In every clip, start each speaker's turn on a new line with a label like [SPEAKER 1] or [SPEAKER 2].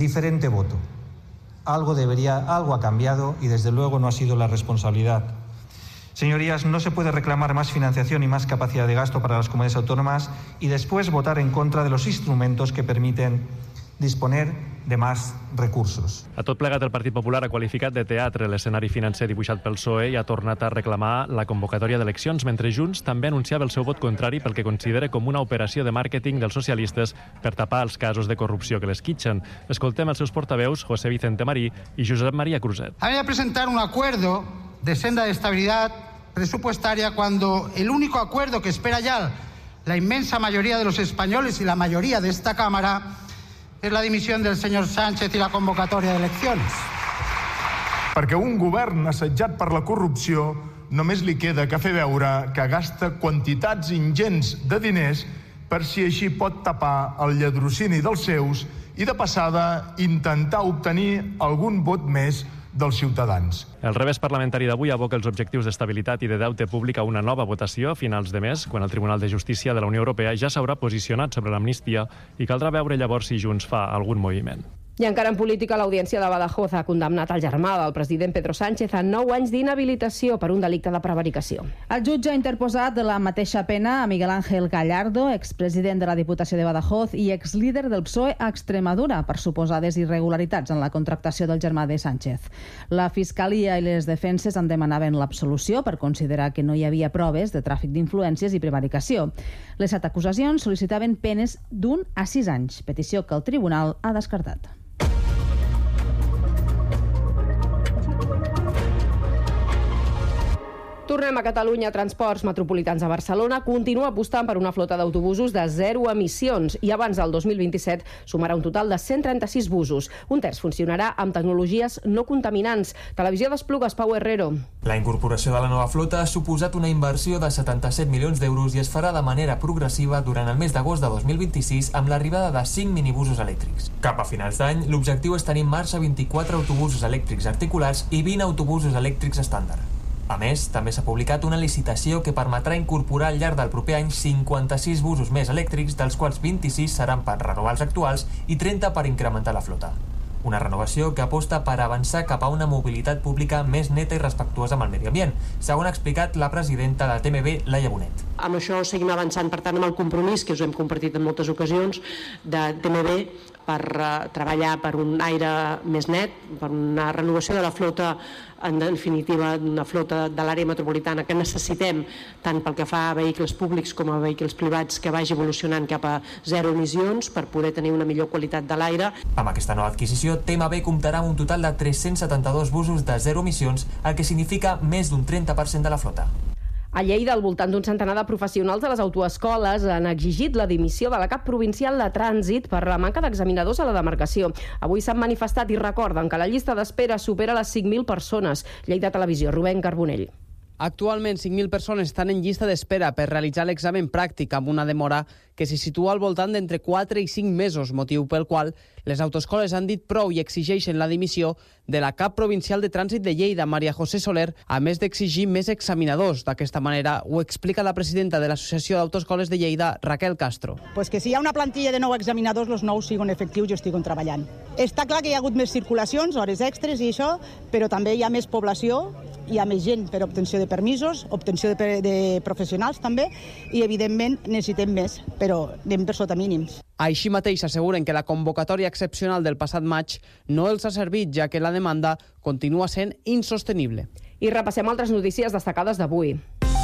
[SPEAKER 1] Diferente voto. Algo ha cambiado y desde luego no ha sido la responsabilidad. Señorías, no se puede reclamar más financiación y más capacidad de gasto para las comunidades autónomas y después votar en contra de los instrumentos que permiten disponer de más recursos.
[SPEAKER 2] A tot plegat, el Partit Popular ha qualificat de teatre l'escenari financer dibuixat pel PSOE i ha tornat a reclamar la convocatòria d'eleccions, mentre Junts també anunciava el seu vot contrari pel que considera com una operació de màrqueting dels socialistes per tapar els casos de corrupció que l'esquitxen. Escoltem els seus portaveus, José Vicente Marí i Josep María Cruzet.
[SPEAKER 3] Había que presentar un acuerdo de senda de estabilidad presupuestaria cuando el único acuerdo que espera ya la inmensa mayoría de los españoles y la mayoría de esta Cámara es la dimisión del señor Sánchez y la convocatòria d'eleccions.
[SPEAKER 4] Perquè un govern assetjat per la corrupció només li queda que fer veure que gasta quantitats ingents de diners per si així pot tapar el lladrocini dels seus i de passada intentar obtenir algun vot més dels ciutadans.
[SPEAKER 2] El revés parlamentari d'avui aboca els objectius d'estabilitat i de deute públic a una nova votació a finals de mes, quan el Tribunal de Justícia de la Unió Europea ja s'haurà posicionat sobre l'amnistia i caldrà veure llavors si Junts fa algun moviment.
[SPEAKER 5] I encara en política, l'Audiència de Badajoz ha condemnat el germà del president Pedro Sánchez a 9 anys d'inhabilitació per un delicte de prevaricació.
[SPEAKER 6] El jutge ha interposat la mateixa pena a Miguel Ángel Gallardo, expresident de la Diputació de Badajoz i exlíder del PSOE a Extremadura, per suposades irregularitats en la contractació del germà de Sánchez. La Fiscalia i les defenses en demanaven l'absolució per considerar que no hi havia proves de tràfic d'influències i prevaricació. Les 7 acusacions sol·licitaven penes d'1 a 6 anys, petició que el tribunal ha descartat.
[SPEAKER 5] Tornem a Catalunya. Transports Metropolitans a Barcelona continua apostant per una flota d'autobusos de 0 emissions i abans del 2027 sumarà un total de 136 busos. Un terç funcionarà amb tecnologies no contaminants. Televisió d'Esplugues, Pau Herrero.
[SPEAKER 7] La incorporació de la nova flota ha suposat una inversió de 77 milions d'euros i es farà de manera progressiva durant el mes d'agost de 2026 amb l'arribada de 5 minibusos elèctrics. Cap a finals d'any, l'objectiu és tenir en marxa 24 autobusos elèctrics articulats i 20 autobusos elèctrics estàndard. A més, també s'ha publicat una licitació que permetrà incorporar al llarg del proper any 56 busos més elèctrics, dels quals 26 seran per renovar els actuals i 30 per incrementar la flota. Una renovació que aposta per avançar cap a una mobilitat pública més neta i respectuosa amb el medi ambient, segons ha explicat la presidenta de TMB, Laia Bonet.
[SPEAKER 8] Amb això seguim avançant, per tant, amb el compromís que us hem compartit en moltes ocasions de TMB per treballar per un aire més net, per una renovació de la flota, en definitiva, una flota de l'àrea metropolitana que necessitem tant pel que fa a vehicles públics com a vehicles privats que vagi evolucionant cap a 0 emissions per poder tenir una millor qualitat de l'aire.
[SPEAKER 7] Amb aquesta nova adquisició, TMB comptarà amb un total de 372 busos de 0 emissions, el que significa més d'un 30% de la flota.
[SPEAKER 5] A Lleida, al voltant d'un centenar de professionals de les autoescoles han exigit la dimissió de la cap provincial de trànsit per la manca d'examinadors a la demarcació. Avui s'han manifestat i recorden que la llista d'espera supera les 5.000 persones. Lleida Televisió, Rubén Carbonell.
[SPEAKER 9] Actualment, 5.000 persones estan en llista d'espera per realitzar l'examen pràctic amb una demora que se situa al voltant d'entre 4 i 5 mesos, motiu pel qual les autoescoles han dit prou i exigeixen la dimissió de la cap provincial de trànsit de Lleida, Maria José Soler, a més d'exigir més examinadors. D'aquesta manera ho explica la presidenta de l'Associació d'Autoescoles de Lleida, Raquel Castro.
[SPEAKER 10] Pues que si hi ha una plantilla de 9 examinadors, els 9 siguin efectius i estiguen treballant. Està clar que hi ha hagut més circulacions, hores extres i això, però també hi ha més població, hi ha més gent per obtenció de permisos, obtenció de professionals també, i evidentment necessitem més, però anem per sota mínims.
[SPEAKER 9] Així mateix asseguren que la convocatòria excepcional del passat maig no els ha servit, ja que la demanda continua sent insostenible.
[SPEAKER 5] I repassem altres notícies destacades d'avui.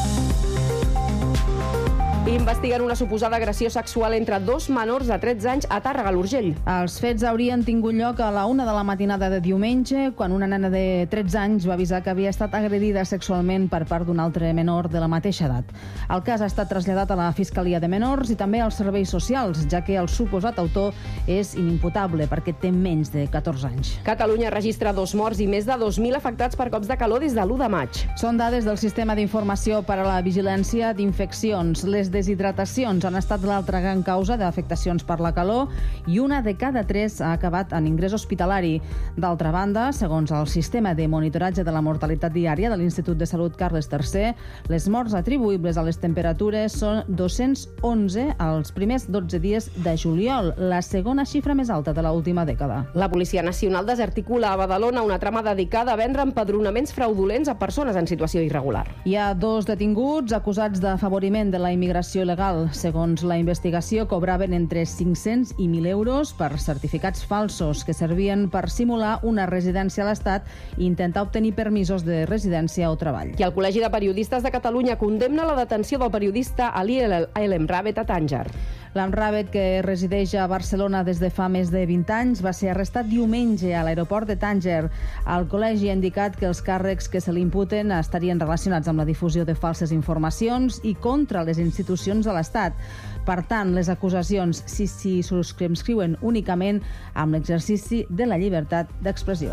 [SPEAKER 5] Investiguen una suposada agressió sexual entre 2 menors de 13 anys a Tàrrega, l'Urgell.
[SPEAKER 6] Els fets haurien tingut lloc a la 1 de la matinada de diumenge, quan una nena de 13 anys va avisar que havia estat agredida sexualment per part d'un altre menor de la mateixa edat. El cas ha estat traslladat a la Fiscalia de Menors i també als serveis socials, ja que el suposat autor és inimputable perquè té menys de 14 anys.
[SPEAKER 5] Catalunya registra 2 morts i més de 2.000 afectats per cops de calor des de l'1 de maig.
[SPEAKER 6] Són dades del Sistema d'Informació per a la Vigilància d'Infeccions. Les deshidratacions han estat l'altra gran causa d'afectacions per la calor i 1 de cada 3 ha acabat en ingrés hospitalari. D'altra banda, segons el sistema de monitoratge de la mortalitat diària de l'Institut de Salut Carles III, les morts atribuïbles a les temperatures són 211 als primers 12 dies de juliol, la segona xifra més alta de l'última dècada.
[SPEAKER 5] La Policia Nacional desarticula a Badalona una trama dedicada a vendre empadronaments fraudulents a persones en situació irregular.
[SPEAKER 6] Hi ha 2 detinguts acusats d'afavoriment de la immigració il·legal. Segons la investigació, cobraven entre 500 i 1.000 euros per certificats falsos que servien per simular una residència a l'Estat i intentar obtenir permisos de residència o treball.
[SPEAKER 5] I el Col·legi de Periodistes de Catalunya condemna la detenció del periodista Ali El Emrabet a Tànger.
[SPEAKER 6] L'Emrabet, que resideix a Barcelona des de fa més de 20 anys, va ser arrestat diumenge a l'aeroport de Tànger. El col·legi ha indicat que els càrrecs que se li imputen estarien relacionats amb la difusió de falses informacions i contra les institucions de l'Estat. Per tant, les acusacions s'hi subscriuen únicament amb l'exercici de la llibertat d'expressió.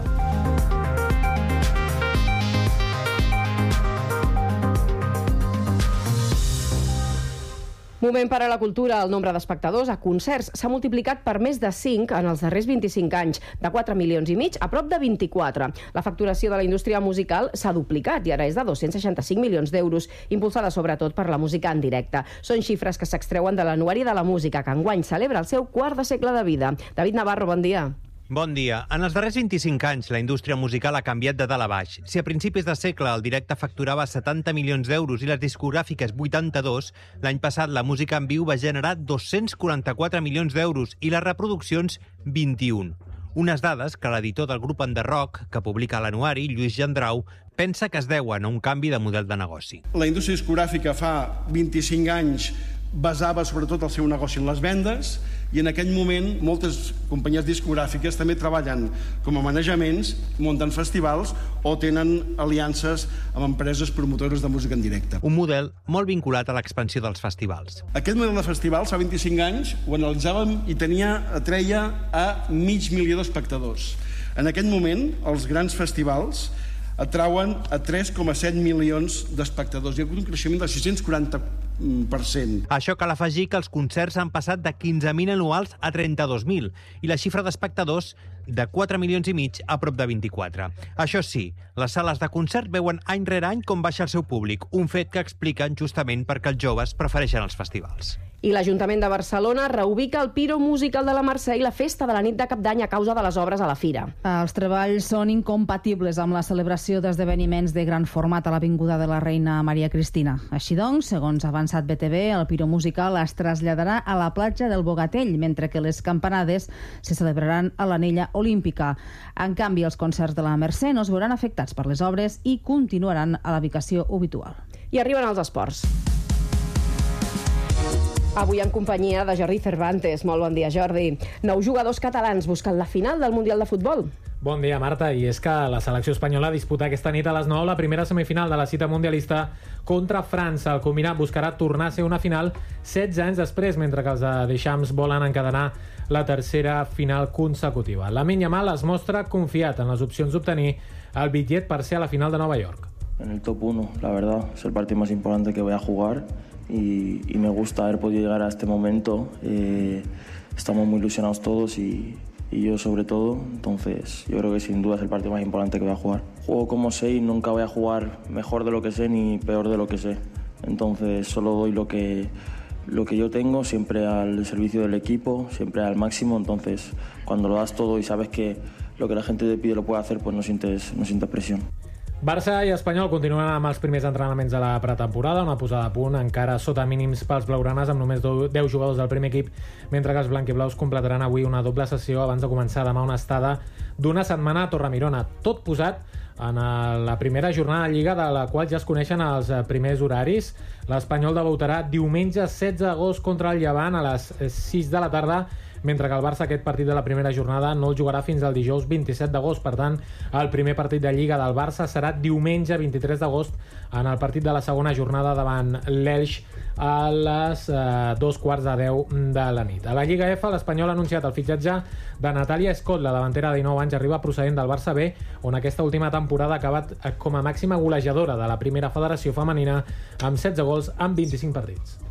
[SPEAKER 5] Moment per a la cultura. El nombre d'espectadors a concerts s'ha multiplicat per més de 5 en els darrers 25 anys, de 4,5 milions a prop de 24. La facturació de la indústria musical s'ha duplicat i ara és de 265 milions d'euros, impulsada sobretot per la música en directe. Són xifres que s'extreuen de l'Anuari de la Música, que enguany celebra el seu quart de segle de vida. David Navarro, bon dia.
[SPEAKER 11] Bon dia. En els darrers 25 anys, la indústria musical ha canviat de dalt a baix. Si a principis de segle el directe facturava 70 milions d'euros i les discogràfiques 82, l'any passat la música en viu va generar 244 milions d'euros i les reproduccions 21. Unes dades que l'editor del grup Enderrock, que publica l'Anuari, Lluís Gendrau, pensa que es deuen a un canvi de model de negoci.
[SPEAKER 12] La indústria discogràfica fa 25 anys basava sobretot el seu negoci en les vendes i en aquell moment moltes companyies discogràfiques també treballen com a manejaments, munten festivals o tenen aliances amb empreses promotores de música en directe.
[SPEAKER 11] Un model molt vinculat a l'expansió dels festivals.
[SPEAKER 12] Aquest model de festivals fa 25 anys ho analitzàvem i atreia a 500.000 d'espectadors. En aquest moment els grans festivals atrauen a 3,7 milions d'espectadors. Hi ha hagut un creixement del 640%.
[SPEAKER 11] Això cal afegir que els concerts han passat de 15.000 anuals a 32.000 i la xifra d'espectadors de 4,5 milions a prop de 24. Això sí, les sales de concert veuen any rere any com baixa el seu públic, un fet que expliquen justament perquè els joves prefereixen els festivals.
[SPEAKER 5] I l'Ajuntament de Barcelona reubica el Piro Musical de la Mercè i la festa de la nit de Cap d'Any a causa de les obres a la fira.
[SPEAKER 6] Els treballs són incompatibles amb la celebració d'esdeveniments de gran format a l'Avinguda de la Reina Maria Cristina. Així doncs, segons ha avançat BTV, el Piro Musical es traslladarà a la platja del Bogatell, mentre que les campanades se celebraran a l'Anella Olímpica. En canvi, els concerts de la Mercè no es veuran afectats per les obres i continuaran a la ubicació habitual.
[SPEAKER 5] I arriben els esports. Avui en companyia de Jordi Cervantes. Molt bon dia, Jordi. 9 jugadors catalans busquen la final del Mundial de Futbol.
[SPEAKER 13] Bon dia, Marta. I és que la selecció espanyola disputa aquesta nit a les 9 la primera semifinal de la cita mundialista contra França. El combinat buscarà tornar a ser una final 16 anys després, mentre que els de Deschamps volen encadenar la tercera final consecutiva. Lamine Yamal es mostra confiat en les opcions d'obtenir el bitllet per ser a la final de Nova York.
[SPEAKER 14] En el top 1, la verdad. Es el partido más importante que voy a jugar. Y me gusta haber podido llegar a este momento. Estamos muy ilusionados todos y yo sobre todo. Entonces yo creo que sin duda es el partido más importante que voy a jugar. Juego como sé y nunca voy a jugar mejor de lo que sé ni peor de lo que sé. Entonces solo doy lo que yo tengo, siempre al servicio del equipo, siempre al máximo. Entonces cuando lo das todo y sabes que lo que la gente te pide lo puede hacer, pues no sientes presión.
[SPEAKER 13] Barça i Espanyol continuen amb els primers entrenaments de la pretemporada, una posada a punt encara sota mínims pels blaugranes amb només 10 jugadors del primer equip, mentre que els blanquiblaus completaran avui una doble sessió abans de començar demà una estada d'una setmana a Torremirona. Tot posat en la primera jornada de Lliga, de la qual ja es coneixen els primers horaris. L'Espanyol debutarà diumenge 16 d'agost contra el Llevant a les 6 de la tarda, mentre que el Barça aquest partit de la primera jornada no el jugarà fins al dijous 27 d'agost. Per tant, el primer partit de Lliga del Barça serà diumenge 23 d'agost en el partit de la segona jornada davant l'Elx a les 9:15 de la nit. A la Lliga F, l'Espanyol ha anunciat el fitxatge de Natàlia Scott, la davantera de 19 anys, arriba procedent del Barça B, on aquesta última temporada ha acabat com a màxima golejadora de la primera federació femenina amb 16 gols en 25 partits.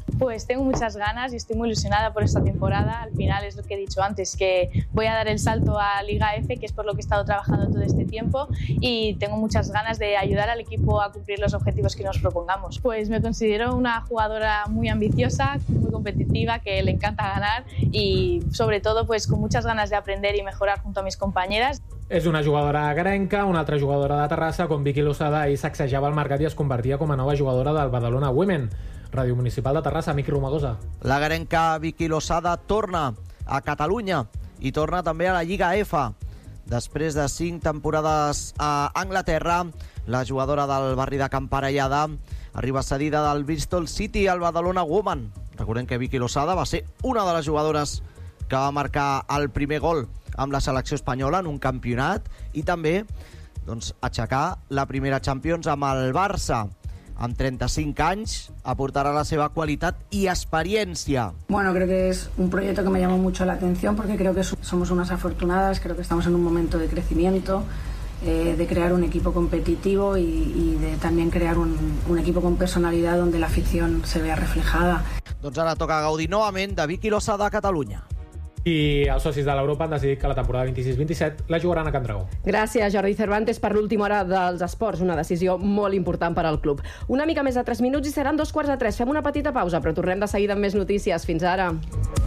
[SPEAKER 15] Pues tengo muchas ganas y estoy muy ilusionada por esta temporada. Al final es lo que he dicho antes, que voy a dar el salto a Liga F, que es por lo que he estado trabajando todo este tiempo, y tengo muchas ganas de ayudar al equipo a cumplir los objetivos que nos propongamos. Pues me considero una jugadora muy ambiciosa, muy competitiva, que le encanta ganar y sobre todo pues con muchas ganas de aprender y mejorar junto a mis compañeras.
[SPEAKER 13] És una jugadora grenca, una altra jugadora de Terrassa, com Vicky Losada, ahir sacsejava el mercat i es convertia com a nova jugadora del Badalona Women. Ràdio Municipal de Terrassa, Miqui Romagosa.
[SPEAKER 16] La grenca Vicky Losada torna a Catalunya i torna també a la Lliga F. Després de 5 temporades a Anglaterra, la jugadora del barri de Camparellada arriba cedida del Bristol City al Badalona Women. Recordem que Vicky Losada va ser una de les jugadores que va marcar el primer gol amb la selecció espanyola en un campionat i també aixecar la primera Champions amb el Barça. Amb 35 anys aportarà la seva qualitat y experiencia.
[SPEAKER 17] Bueno, creo que es un proyecto que me llamó mucho la atención porque creo que somos unas afortunadas, creo que estamos en un momento de crecimiento, de crear un equipo competitivo y de también crear un equipo con personalidad donde la afición se vea reflejada.
[SPEAKER 16] Doncs ara toca gaudir novament de Vicky Losada a Catalunya.
[SPEAKER 13] I els socis de l'Europa han decidit que la temporada 26-27 la jugaran a Can Dragó.
[SPEAKER 5] Gràcies, Jordi Cervantes, per l'última hora dels esports. Una decisió molt important per al club. Una mica més de 3 minuts i seran 2:45. Fem una petita pausa, però tornem de seguida amb més notícies. Fins ara.